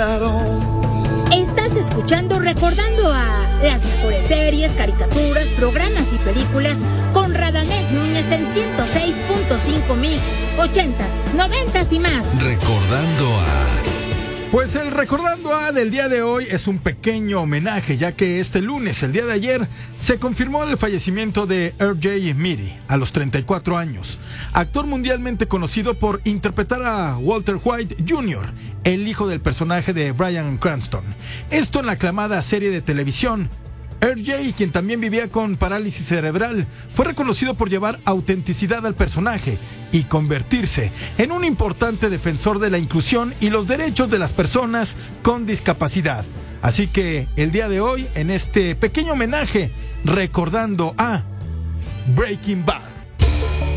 Estás escuchando Recordando a las mejores series, caricaturas, programas y películas con Radamés Núñez en 106.5 Mix, 80s, 90s y más. Recordando a... Pues el Recordando a del día de hoy es un pequeño homenaje, ya que este lunes, el día de ayer, se confirmó el fallecimiento de R.J. Meaty a los 34 años. Actor mundialmente conocido por interpretar a Walter White Jr., el hijo del personaje de Bryan Cranston. Esto en la aclamada serie de televisión. R.J., quien también vivía con parálisis cerebral, fue reconocido por llevar autenticidad al personaje y convertirse en un importante defensor de la inclusión y los derechos de las personas con discapacidad. Así que el día de hoy, en este pequeño homenaje, recordando a Breaking Bad.